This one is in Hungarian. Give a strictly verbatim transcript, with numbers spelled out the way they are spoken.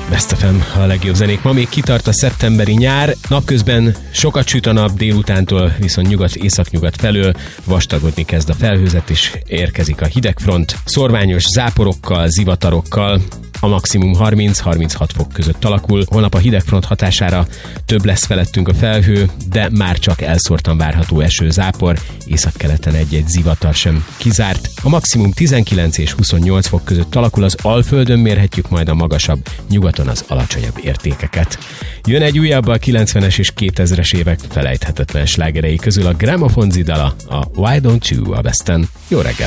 Best ef em, a legjobb zenék. Ma még kitart a szeptemberi nyár, napközben sokat süt a nap, délutántól viszont nyugat-északnyugat felől vastagodni kezd a felhőzet, és érkezik a hidegfront. Szorványos záporokkal, zivatarokkal, a maximum harminc-harminchat fok között alakul. Holnap a hidegfront hatására több lesz felettünk a felhő, de már csak elszórtan várható eső, zápor, északkeleten egy-egy zivatar sem kizárt. A maximum tizenkilenc és huszonnyolc fok között alakul, az Alföldön mérhetjük majd a magasabb, nyugaton az alacsonyabb értékeket. Jön egy újabb, a kilencvenes és kétezres évek felejthetetlen slágerei közül a Gramophone dala, a Why Don't You a Besten. Jó reggel!